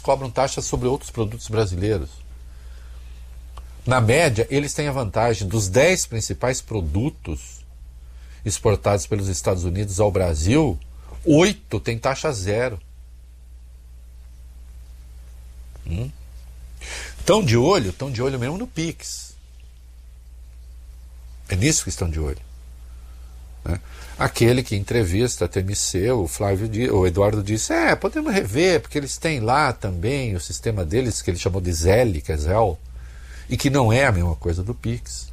cobram taxas sobre outros produtos brasileiros. Na média, eles têm a vantagem dos 10 principais produtos exportados pelos Estados Unidos ao Brasil, 8 têm taxa zero. Estão de olho mesmo no Pix. É nisso que estão de olho. Né? Aquele que entrevista a TMC, o Eduardo disse, podemos rever, porque eles têm lá também o sistema deles, que ele chamou de Zelle, que é Zelle, e que não é a mesma coisa do Pix.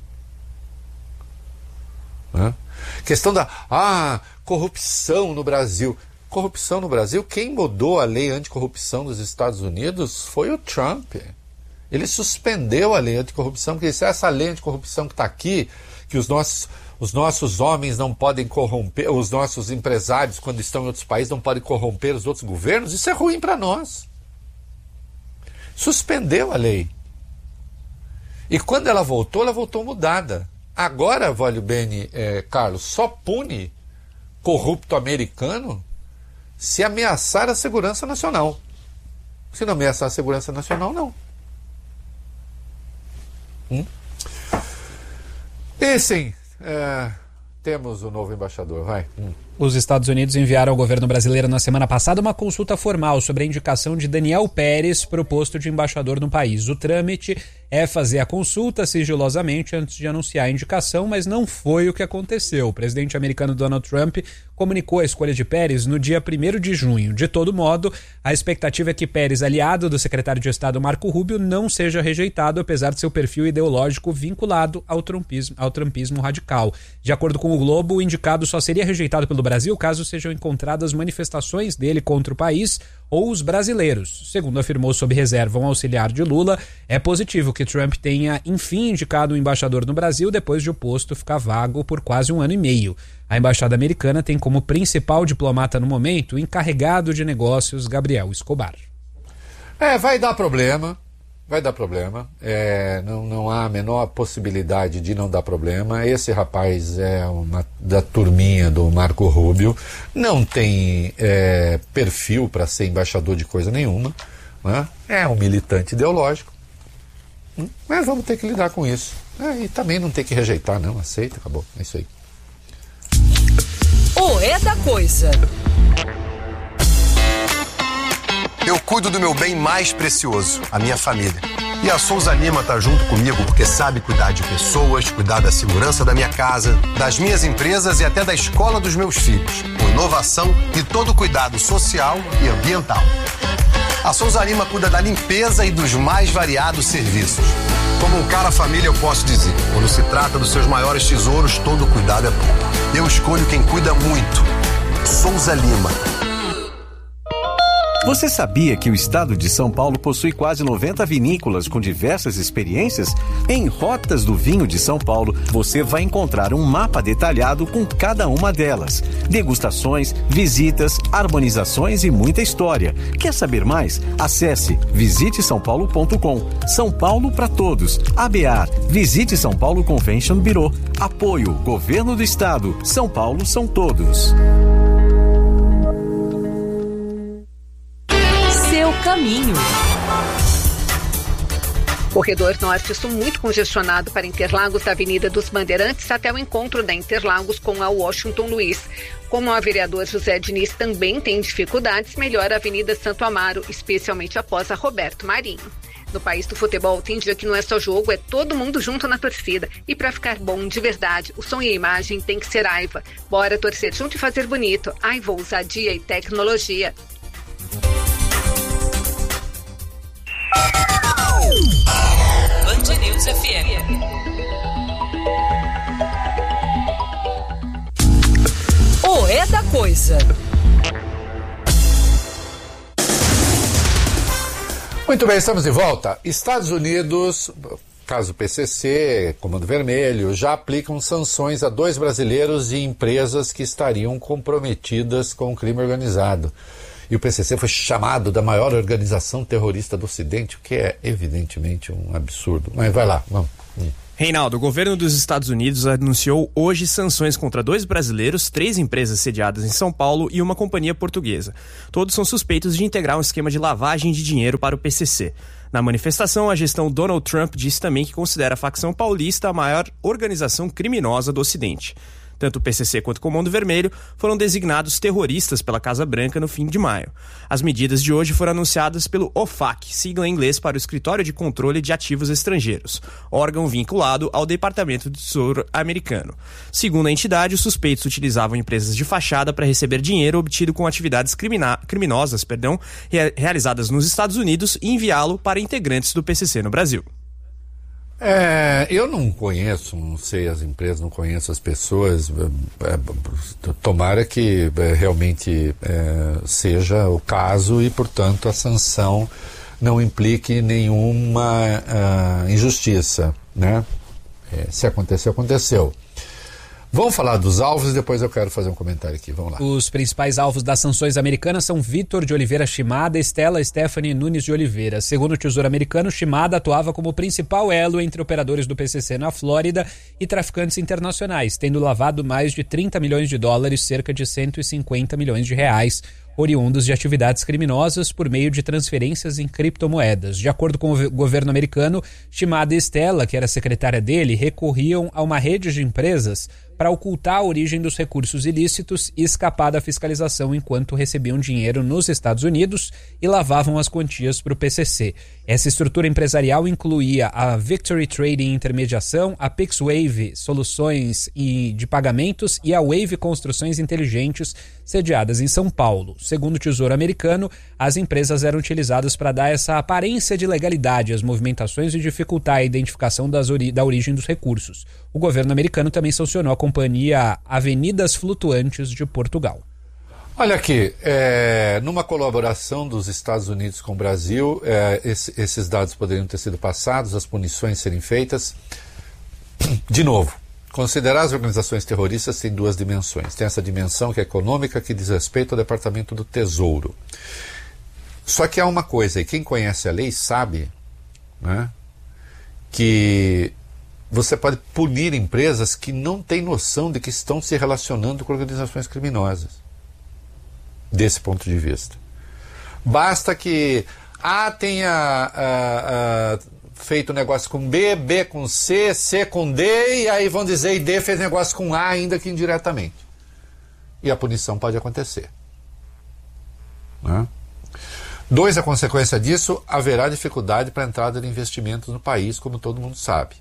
Né? Questão da corrupção no Brasil. Corrupção no Brasil, quem mudou a lei anticorrupção dos Estados Unidos foi o Trump. Ele suspendeu a lei anticorrupção, porque disse, essa lei anticorrupção que está aqui, que os nossos homens não podem corromper, os nossos empresários, quando estão em outros países, não podem corromper os outros governos, isso é ruim para nós. Suspendeu a lei. E quando ela voltou mudada. Agora, Vólio Bene, Carlos, só pune corrupto americano se ameaçar a segurança nacional. Se não ameaçar a segurança nacional, não. E sim, temos o novo embaixador, vai. Os Estados Unidos enviaram ao governo brasileiro na semana passada uma consulta formal sobre a indicação de Daniel Pérez para o posto de embaixador no país. O trâmite é fazer a consulta sigilosamente antes de anunciar a indicação, mas não foi o que aconteceu. O presidente americano Donald Trump comunicou a escolha de Pérez no dia 1º de junho. De todo modo, a expectativa é que Pérez, aliado do secretário de Estado Marco Rubio, não seja rejeitado, apesar de seu perfil ideológico vinculado ao trumpismo radical. De acordo com o Globo, o indicado só seria rejeitado pelo Brasil caso sejam encontradas manifestações dele contra o país ou os brasileiros. Segundo afirmou sob reserva um auxiliar de Lula, é positivo que Trump tenha enfim indicado um embaixador no Brasil depois de o posto ficar vago por quase 1 ano e meio. A embaixada americana tem como principal diplomata no momento o encarregado de negócios Gabriel Escobar. Vai dar problema. Não há a menor possibilidade de não dar problema. Esse rapaz é da turminha do Marco Rubio, não tem perfil para ser embaixador de coisa nenhuma, né? É um militante ideológico, mas vamos ter que lidar com isso. E também não tem que rejeitar, não, aceita, acabou, é isso aí. É da coisa. Eu cuido do meu bem mais precioso, a minha família. E a Souza Lima tá junto comigo porque sabe cuidar de pessoas, cuidar da segurança da minha casa, das minhas empresas e até da escola dos meus filhos, com inovação e todo cuidado social e ambiental. A Souza Lima cuida da limpeza e dos mais variados serviços. Como um cara família, eu posso dizer, quando se trata dos seus maiores tesouros, todo cuidado é bom. Eu escolho quem cuida muito. Souza Lima. Você sabia que o estado de São Paulo possui quase 90 vinícolas com diversas experiências? Em Rotas do Vinho de São Paulo, você vai encontrar um mapa detalhado com cada uma delas. Degustações, visitas, harmonizações e muita história. Quer saber mais? Acesse visitesaopaulo.com. São Paulo para todos. ABAR, Visite São Paulo Convention Bureau. Apoio, Governo do Estado. São Paulo são todos. Caminho. Corredor Norte-Sul muito congestionado para Interlagos da Avenida dos Bandeirantes até o encontro da Interlagos com a Washington Luiz. Como o vereador José Diniz também tem dificuldades, melhora a Avenida Santo Amaro, especialmente após a Roberto Marinho. No país do futebol, tem dia que não é só jogo, é todo mundo junto na torcida. E para ficar bom de verdade, o som e a imagem tem que ser Aiva. Bora torcer junto e fazer bonito. Aiva, ousadia e tecnologia. Band News FM. É da coisa. Muito bem, estamos de volta. Estados Unidos, caso PCC, Comando Vermelho, já aplicam sanções a 2 brasileiros e empresas que estariam comprometidas com o crime organizado. E o PCC foi chamado da maior organização terrorista do Ocidente, o que é evidentemente um absurdo. Mas vai lá, vamos. Reinaldo, o governo dos Estados Unidos anunciou hoje sanções contra 2 brasileiros, 3 empresas sediadas em São Paulo e uma companhia portuguesa. Todos são suspeitos de integrar um esquema de lavagem de dinheiro para o PCC. Na manifestação, a gestão Donald Trump disse também que considera a facção paulista a maior organização criminosa do Ocidente. Tanto o PCC quanto o Comando Vermelho foram designados terroristas pela Casa Branca no fim de maio. As medidas de hoje foram anunciadas pelo OFAC, sigla em inglês para o Escritório de Controle de Ativos Estrangeiros, órgão vinculado ao Departamento do Tesouro americano. Segundo a entidade, os suspeitos utilizavam empresas de fachada para receber dinheiro obtido com atividades criminosas, realizadas nos Estados Unidos e enviá-lo para integrantes do PCC no Brasil. Eu não conheço, não sei as empresas, não conheço as pessoas. Tomara que realmente seja o caso e, portanto, a sanção não implique nenhuma injustiça, né? Se aconteceu, aconteceu. Vamos falar dos alvos e depois eu quero fazer um comentário aqui. Vamos lá. Os principais alvos das sanções americanas são Vitor de Oliveira Shimada, Estela Stephanie Nunes de Oliveira. Segundo o Tesouro americano, Shimada atuava como principal elo entre operadores do PCC na Flórida e traficantes internacionais, tendo lavado mais de 30 milhões de dólares, cerca de 150 milhões de reais, oriundos de atividades criminosas por meio de transferências em criptomoedas. De acordo com o governo americano, Shimada e Estela, que era secretária dele, recorriam a uma rede de empresas para ocultar a origem dos recursos ilícitos e escapar da fiscalização enquanto recebiam dinheiro nos Estados Unidos e lavavam as quantias para o PCC. Essa estrutura empresarial incluía a Victory Trading Intermediação, a PixWave Soluções de Pagamentos e a Wave Construções Inteligentes, sediadas em São Paulo. Segundo o Tesouro americano, as empresas eram utilizadas para dar essa aparência de legalidade às movimentações e dificultar a identificação da origem dos recursos. O governo americano também sancionou a companhia Avenidas Flutuantes de Portugal. Olha aqui, numa colaboração dos Estados Unidos com o Brasil, esses dados poderiam ter sido passados, as punições serem feitas. De novo, considerar as organizações terroristas tem 2 dimensões. Tem essa dimensão que é econômica, que diz respeito ao Departamento do Tesouro. Só que há uma coisa, e quem conhece a lei sabe, né, que você pode punir empresas que não têm noção de que estão se relacionando com organizações criminosas. Desse ponto de vista. Basta que A tenha feito negócio com B, B com C, C com D, e aí vão dizer e D fez negócio com A, ainda que indiretamente. E a punição pode acontecer. Né? 2, a consequência disso, haverá dificuldade para a entrada de investimentos no país, como todo mundo sabe.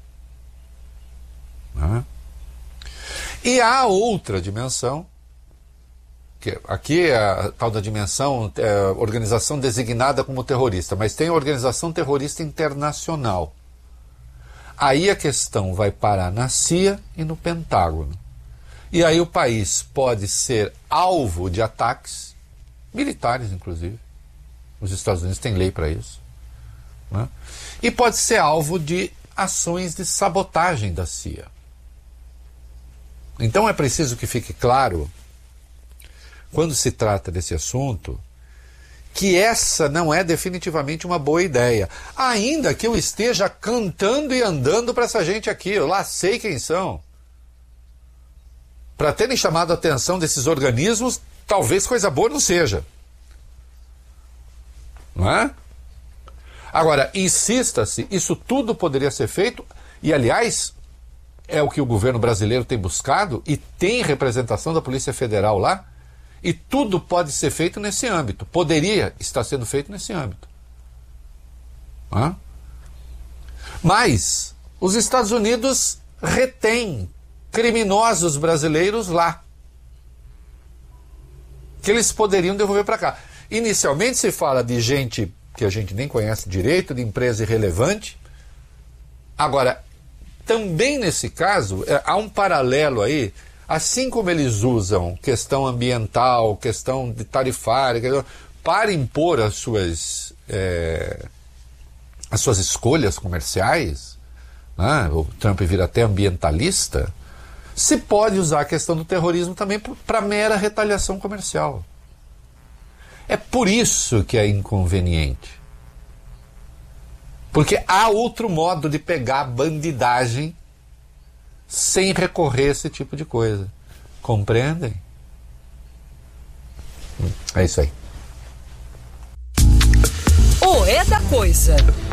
Né? E há outra dimensão, que aqui é a tal da dimensão organização designada como terrorista, mas tem a organização terrorista internacional. Aí a questão vai parar na CIA e no Pentágono. E aí o país pode ser alvo de ataques militares, inclusive. Os Estados Unidos têm lei para isso. Né? E pode ser alvo de ações de sabotagem da CIA. Então é preciso que fique claro, quando se trata desse assunto, que essa não é definitivamente uma boa ideia. Ainda que eu esteja cantando e andando para essa gente aqui, eu lá sei quem são. Para terem chamado a atenção desses organismos, talvez coisa boa não seja. Não é? Agora, insista-se, isso tudo poderia ser feito, e aliás, é o que o governo brasileiro tem buscado, e tem representação da Polícia Federal lá, e tudo pode ser feito nesse âmbito. Poderia estar sendo feito nesse âmbito. Hã? Mas os Estados Unidos retêm criminosos brasileiros lá, que eles poderiam devolver para cá. Inicialmente se fala de gente que a gente nem conhece direito, de empresa irrelevante. Agora, também nesse caso, há um paralelo aí. Assim como eles usam questão ambiental, questão de tarifária, para impor as suas escolhas comerciais, né? O Trump vira até ambientalista, se pode usar a questão do terrorismo também para mera retaliação comercial. É por isso que é inconveniente. Porque há outro modo de pegar a bandidagem sem recorrer a esse tipo de coisa. Compreendem? É isso aí. O É da Coisa.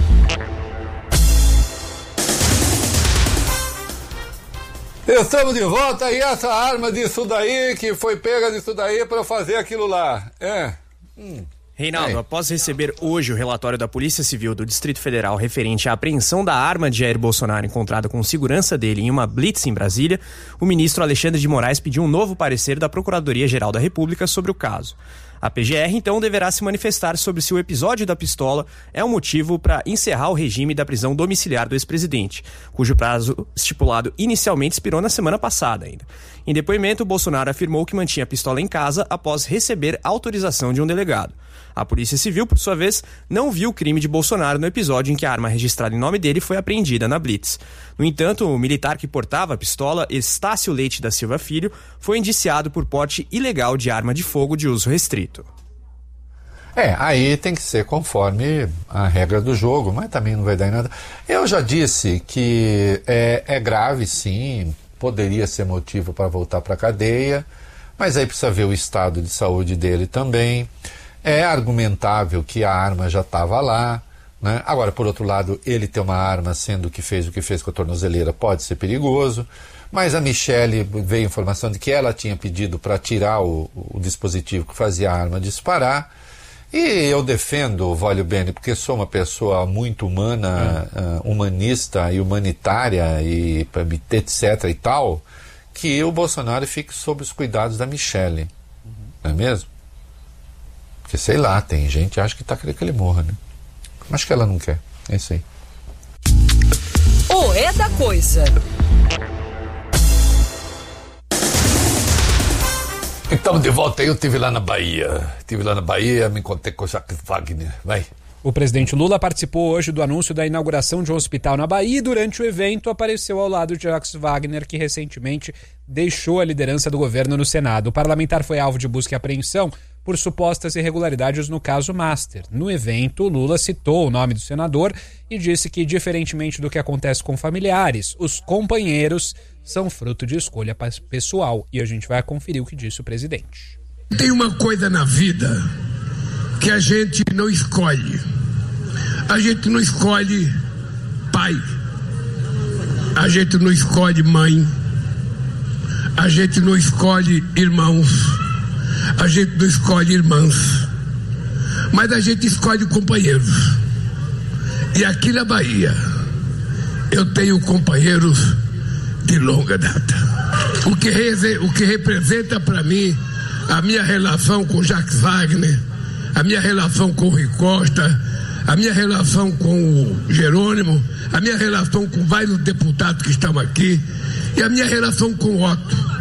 Estamos de volta e essa arma disso daí, que foi pega disso daí para fazer aquilo lá. Reinaldo, após receber hoje o relatório da Polícia Civil do Distrito Federal referente à apreensão da arma de Jair Bolsonaro encontrada com segurança dele em uma blitz em Brasília, o ministro Alexandre de Moraes pediu um novo parecer da Procuradoria-Geral da República sobre o caso. A PGR, então, deverá se manifestar sobre se o episódio da pistola é um motivo para encerrar o regime da prisão domiciliar do ex-presidente, cujo prazo estipulado inicialmente expirou na semana passada ainda. Em depoimento, Bolsonaro afirmou que mantinha a pistola em casa após receber autorização de um delegado. A Polícia Civil, por sua vez, não viu o crime de Bolsonaro no episódio em que a arma registrada em nome dele foi apreendida na blitz. No entanto, o militar que portava a pistola, Estácio Leite da Silva Filho, foi indiciado por porte ilegal de arma de fogo de uso restrito. Aí tem que ser conforme a regra do jogo, mas também não vai dar em nada. Eu já disse que é grave, sim, poderia ser motivo para voltar para a cadeia, mas aí precisa ver o estado de saúde dele também. É argumentável que a arma já estava lá, né? Agora, por outro lado, ele ter uma arma sendo o que fez com a tornozeleira pode ser perigoso, mas a Michelle veio informação de que ela tinha pedido para tirar o dispositivo que fazia a arma disparar, e eu defendo o Voglio Bene porque sou uma pessoa muito humana, humanista e humanitária e etc e tal, que o Bolsonaro fique sob os cuidados da Michelle, não é mesmo? Porque, sei lá, tem gente que acha que tá querendo que ele morra, né? Acho que ela não quer. É isso aí. O É da Coisa. Estamos de volta aí, eu estive lá na Bahia. Me encontrei com o Jacques Wagner. Vai. O presidente Lula participou hoje do anúncio da inauguração de um hospital na Bahia e durante o evento apareceu ao lado de Jacques Wagner, que recentemente deixou a liderança do governo no Senado. O parlamentar foi alvo de busca e apreensão por supostas irregularidades no caso Master. No evento, Lula citou o nome do senador e disse que, diferentemente do que acontece com familiares, os companheiros são fruto de escolha pessoal. E a gente vai conferir o que disse o presidente. Tem uma coisa na vida que a gente não escolhe. A gente não escolhe pai. A gente não escolhe mãe. A gente não escolhe irmãos. A gente não escolhe irmãs. Mas a gente escolhe companheiros. E aqui na Bahia eu tenho companheiros de longa data. O que representa para mim a minha relação com Jacques Wagner, a minha relação com o Rui Costa, a minha relação com o Jerônimo, a minha relação com vários deputados que estão aqui e a minha relação com o Otto.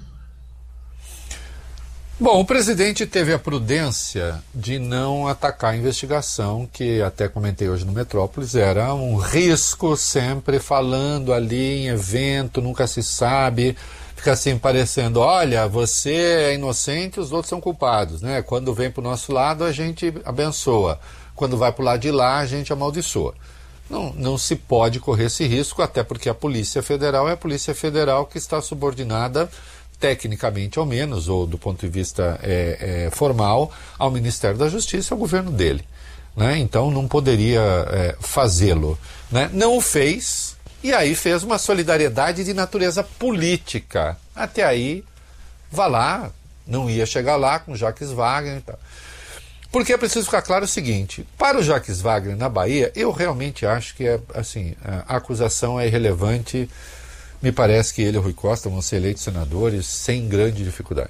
Bom, o presidente teve a prudência de não atacar a investigação, que até comentei hoje no Metrópolis, era um risco, sempre falando ali em evento, nunca se sabe, fica assim parecendo, olha, você é inocente, os outros são culpados, né? Quando vem para o nosso lado a gente abençoa, quando vai para o lado de lá a gente amaldiçoa. Não se pode correr esse risco, até porque a Polícia Federal é a Polícia Federal que está subordinada tecnicamente ao menos, ou do ponto de vista formal, ao Ministério da Justiça, ao governo dele, né? Então não poderia fazê-lo, né? Não o fez, e aí fez uma solidariedade de natureza política. Até aí, vá lá, não ia chegar lá com Jacques Wagner e tal. Porque é preciso ficar claro o seguinte, para o Jacques Wagner na Bahia, eu realmente acho que a acusação é irrelevante. Me parece que ele e o Rui Costa vão ser eleitos senadores sem grande dificuldade.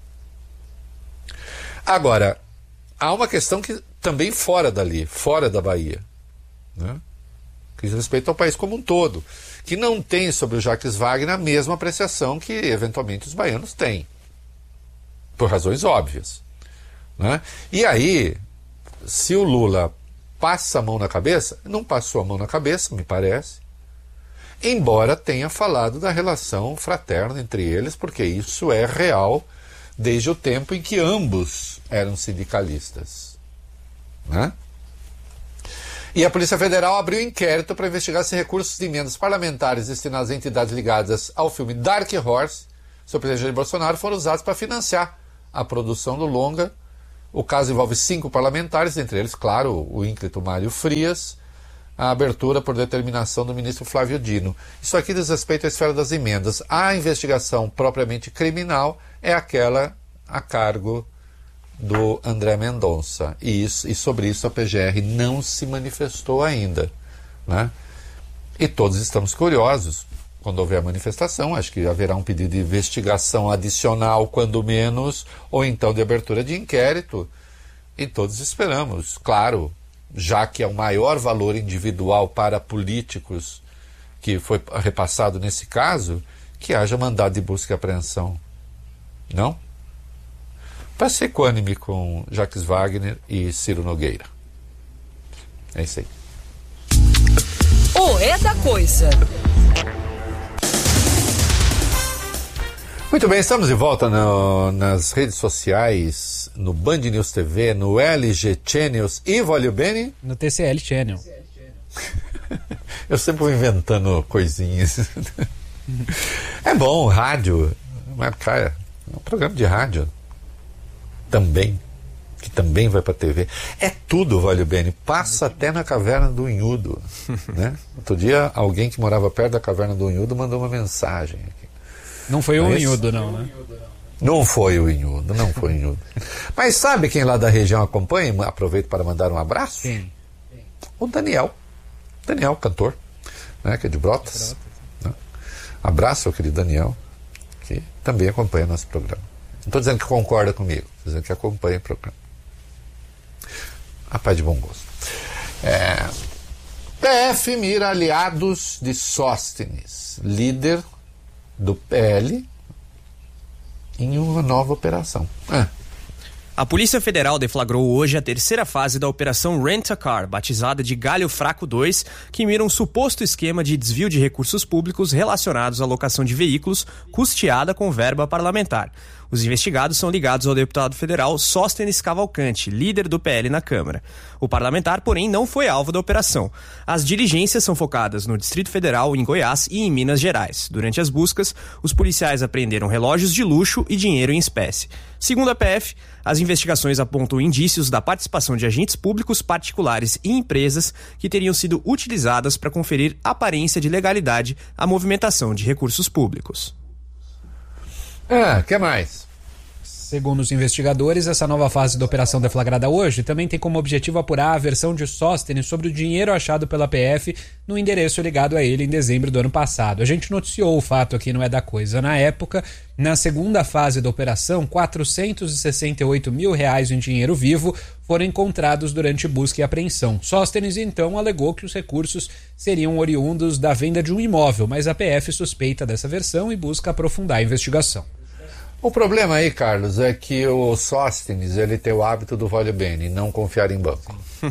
Agora, há uma questão que também fora dali, fora da Bahia, né? Que diz respeito ao país como um todo, que não tem sobre o Jacques Wagner a mesma apreciação que eventualmente os baianos têm, por razões óbvias, né? E aí, se o Lula passa a mão na cabeça, não passou a mão na cabeça, me parece, embora tenha falado da relação fraterna entre eles, porque isso é real desde o tempo em que ambos eram sindicalistas, né? E a Polícia Federal abriu inquérito para investigar se recursos de emendas parlamentares destinados a entidades ligadas ao filme Dark Horse, sobre o presidente Jair Bolsonaro, foram usados para financiar a produção do longa. O caso envolve 5 parlamentares, entre eles, claro, o ínclito Mário Frias, a abertura por determinação do ministro Flávio Dino. Isso aqui diz respeito à esfera das emendas. A investigação propriamente criminal é aquela a cargo do André Mendonça. E sobre isso a PGR não se manifestou ainda, né? E todos estamos curiosos. Quando houver a manifestação, acho que haverá um pedido de investigação adicional, quando menos, ou então de abertura de inquérito. E todos esperamos, claro, já que é o maior valor individual para políticos que foi repassado nesse caso, que haja mandado de busca e apreensão. Não? Para ser equânime com Jacques Wagner e Ciro Nogueira. É isso aí. O É da Coisa. Muito bem, estamos de volta nas redes sociais, no Band News TV, no LG Channels e Voglio Bene. No TCL Channel. Eu sempre vou inventando coisinhas. É bom, rádio. Mas, cara, é um programa de rádio. Também. Que também vai para a TV. É tudo, Voglio Bene. Passa até na Caverna do Unhudo. Né? Outro dia, alguém que morava perto da Caverna do Unhudo mandou uma mensagem aqui. Não foi o Unhudo, não, né? Não foi o Unhudo, não foi o Unhudo. Mas sabe quem lá da região acompanha? Aproveito para mandar um abraço. Sim. O Daniel. Daniel, cantor, né, que é de Brotas. Né? Abraço ao querido Daniel, que também acompanha nosso programa. Não estou dizendo que concorda comigo, estou dizendo que acompanha o programa. A paz de bom gosto. PF mira aliados de Sóstenes, líder do PL, em uma nova operação. A Polícia Federal deflagrou hoje a terceira fase da Operação Rent-a-Car, batizada de Galho Fraco 2, que mira um suposto esquema de desvio de recursos públicos relacionados à locação de veículos custeada com verba parlamentar. Os investigados são ligados ao deputado federal Sóstenes Cavalcante, líder do PL na Câmara. O parlamentar, porém, não foi alvo da operação. As diligências são focadas no Distrito Federal, em Goiás e em Minas Gerais. Durante as buscas, os policiais apreenderam relógios de luxo e dinheiro em espécie. Segundo a PF, as investigações apontam indícios da participação de agentes públicos, particulares e empresas que teriam sido utilizadas para conferir aparência de legalidade à movimentação de recursos públicos. Que mais? Segundo os investigadores, essa nova fase da operação deflagrada hoje também tem como objetivo apurar a versão de Sóstenes sobre o dinheiro achado pela PF no endereço ligado a ele em dezembro do ano passado. A gente noticiou o fato aqui no É da Coisa. Na época, na segunda fase da operação, R$468 mil em dinheiro vivo foram encontrados durante busca e apreensão. Sóstenes, então, alegou que os recursos seriam oriundos da venda de um imóvel, mas a PF suspeita dessa versão e busca aprofundar a investigação. O problema aí, Carlos, é que o Sóstenes, ele tem o hábito do Voglio Bene, não confiar em banco.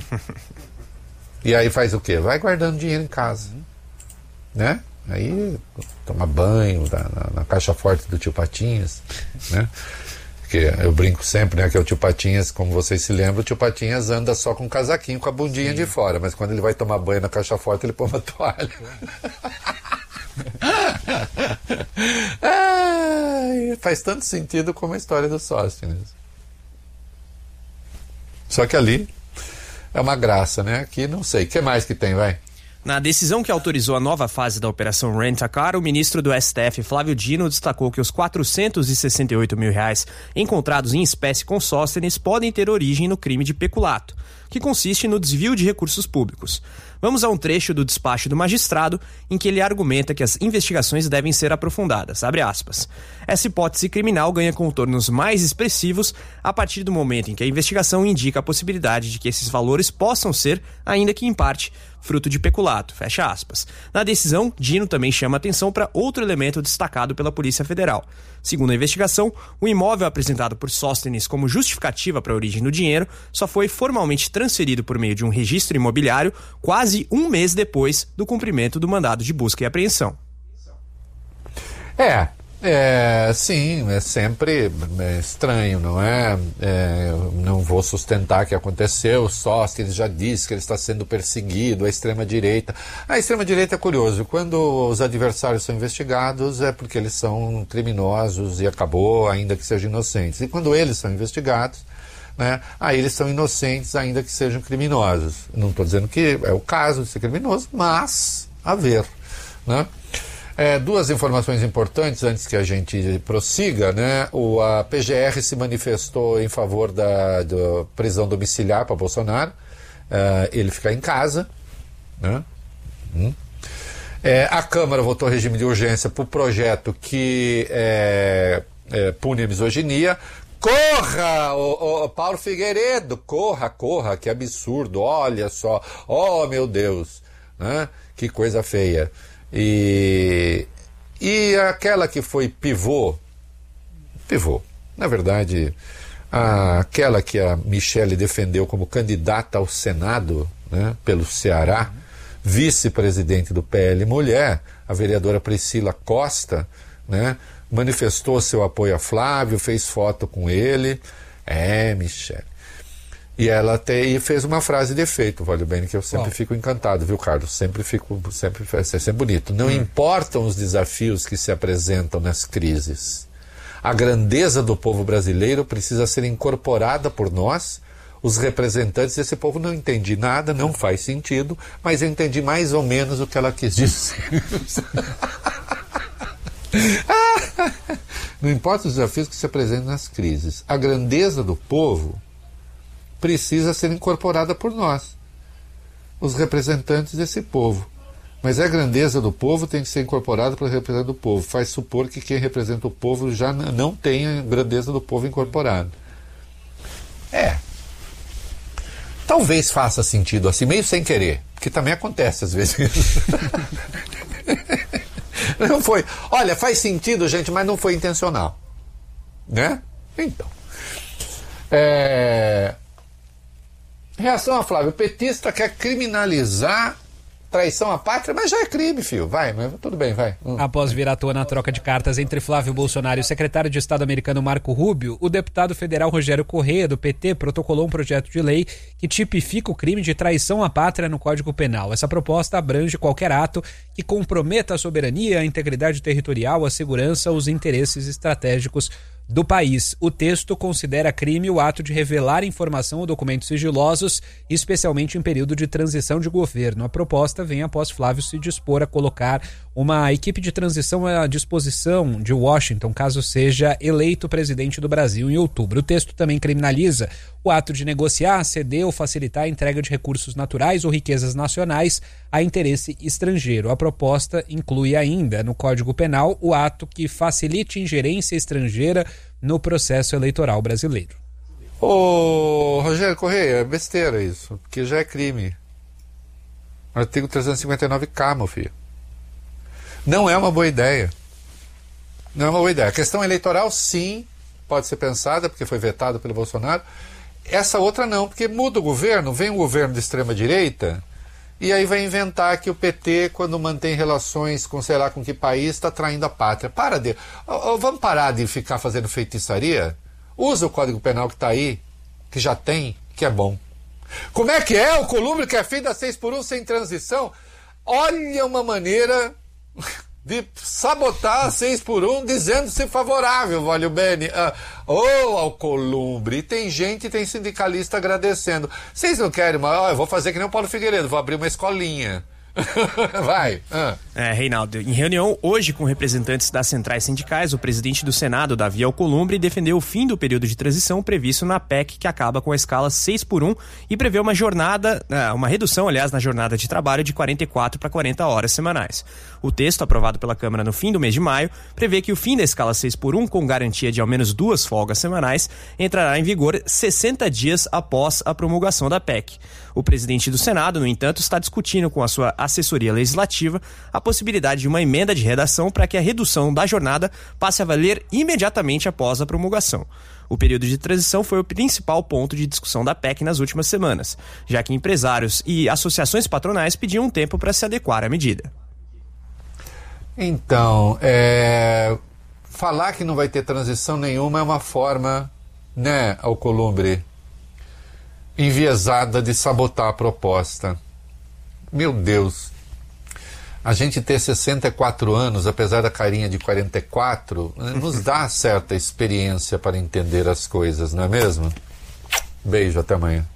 E aí faz o quê? Vai guardando dinheiro em casa, né? Aí toma banho na caixa forte do tio Patinhas, né? Porque eu brinco sempre, né, que é o tio Patinhas, como vocês se lembram, o tio Patinhas anda só com um casaquinho, com a bundinha de fora, mas quando ele vai tomar banho na caixa forte, ele põe uma toalha. Faz tanto sentido como a história do Sóstenes. Só que ali é uma graça, né? Aqui não sei. O que mais que tem, vai? Na decisão que autorizou a nova fase da Operação Rent-a-Car, o ministro do STF, Flávio Dino, destacou que os R$468 mil encontrados em espécie com Sóstenes podem ter origem no crime de peculato, que consiste no desvio de recursos públicos. Vamos a um trecho do despacho do magistrado em que ele argumenta que as investigações devem ser aprofundadas. Abre aspas. Essa hipótese criminal ganha contornos mais expressivos a partir do momento em que a investigação indica a possibilidade de que esses valores possam ser, ainda que em parte, fruto de peculato. Fecha aspas. Na decisão, Dino também chama atenção para outro elemento destacado pela Polícia Federal. Segundo a investigação, o imóvel apresentado por Sóstenes como justificativa para a origem do dinheiro só foi formalmente transferido por meio de um registro imobiliário quase um mês depois do cumprimento do mandado de busca e apreensão. Sim, é sempre estranho, não é? Não vou sustentar que aconteceu, só que ele já disse que ele está sendo perseguido, a extrema-direita. A extrema-direita é curioso, quando os adversários são investigados é porque eles são criminosos e acabou, ainda que sejam inocentes. E quando eles são investigados, né, aí eles são inocentes, ainda que sejam criminosos. Não estou dizendo que é o caso de ser criminoso, mas a ver, né? Duas informações importantes antes que a gente prossiga, né? A PGR se manifestou em favor da prisão domiciliar para Bolsonaro, ele ficar em casa, né? A Câmara votou regime de urgência para o projeto que pune a misoginia. Corra, o Paulo Figueiredo, corra, que absurdo, olha só, oh meu Deus, né? Que coisa feia. E aquela que foi pivô, na verdade, aquela que a Michele defendeu como candidata ao Senado, né, pelo Ceará, vice-presidente do PL Mulher, a vereadora Priscila Costa, né, manifestou seu apoio a Flávio, fez foto com ele, Michele. E ela fez uma frase de efeito, vale bem, que eu sempre fico encantado, viu, Carlos? Sempre é bonito. Não importam os desafios que se apresentam nas crises. A grandeza do povo brasileiro precisa ser incorporada por nós, os representantes desse povo. Não entendi nada, não faz sentido, mas eu entendi mais ou menos o que ela quis dizer. Não importa os desafios que se apresentam nas crises. A grandeza do povo precisa ser incorporada por nós, os representantes desse povo. Mas a grandeza do povo tem que ser incorporada pelo representante do povo. Faz supor que quem representa o povo já não tem a grandeza do povo incorporada. Talvez faça sentido assim, meio sem querer, que também acontece às vezes. Não foi. Olha, faz sentido, gente, mas não foi intencional. Né? Então. Reação a Flávio. O petista quer criminalizar traição à pátria, mas já é crime, filho. Vai, mas tudo bem, vai. Após vir à tona a troca de cartas entre Flávio Bolsonaro e o secretário de Estado americano Marco Rubio, o deputado federal Rogério Correia, do PT, protocolou um projeto de lei que tipifica o crime de traição à pátria no Código Penal. Essa proposta abrange qualquer ato que comprometa a soberania, a integridade territorial, a segurança, os interesses estratégicos do país. O texto considera crime o ato de revelar informação ou documentos sigilosos, especialmente em período de transição de governo. A proposta vem após Flávio se dispor a colocar uma equipe de transição à disposição de Washington, caso seja eleito presidente do Brasil em outubro. O texto também criminaliza o ato de negociar, ceder ou facilitar a entrega de recursos naturais ou riquezas nacionais a interesse estrangeiro. A proposta inclui ainda, no Código Penal, o ato que facilite ingerência estrangeira no processo eleitoral brasileiro. Ô, Rogério Correia, é besteira isso, porque já é crime. Artigo 359K, meu filho. Não é uma boa ideia. Não é uma boa ideia. A questão eleitoral, sim, pode ser pensada, porque foi vetado pelo Bolsonaro. Essa outra não, porque muda o governo, vem um governo de extrema-direita, e aí vai inventar que o PT, quando mantém relações com sei lá com que país, está traindo a pátria. Vamos parar de ficar fazendo feitiçaria? Usa o Código Penal que está aí, que já tem, que é bom. Como é que é? O Columbre que é fim da 6x1 sem transição? Olha uma maneira de sabotar a 6x1 dizendo-se favorável, Valio Bene. Alcolumbre. Tem gente, tem sindicalista agradecendo. Vocês não querem, mas eu vou fazer que nem o Paulo Figueiredo, vou abrir uma escolinha. Vai. Reinaldo, em reunião hoje com representantes das centrais sindicais, o presidente do Senado, Davi Alcolumbre, defendeu o fim do período de transição previsto na PEC, que acaba com a escala 6x1 e prevê uma redução, aliás, na jornada de trabalho de 44 para 40 horas semanais. O texto, aprovado pela Câmara no fim do mês de maio, prevê que o fim da escala 6x1, com garantia de ao menos 2 folgas semanais, entrará em vigor 60 dias após a promulgação da PEC. O presidente do Senado, no entanto, está discutindo com a sua assessoria legislativa a possibilidade de uma emenda de redação para que a redução da jornada passe a valer imediatamente após a promulgação. O período de transição foi o principal ponto de discussão da PEC nas últimas semanas, já que empresários e associações patronais pediam um tempo para se adequar à medida. Então, Falar que não vai ter transição nenhuma é uma forma, né, Alcolumbre, enviesada de sabotar a proposta. Meu Deus, a gente ter 64 anos, apesar da carinha de 44, nos dá certa experiência para entender as coisas, não é mesmo? Beijo, até amanhã.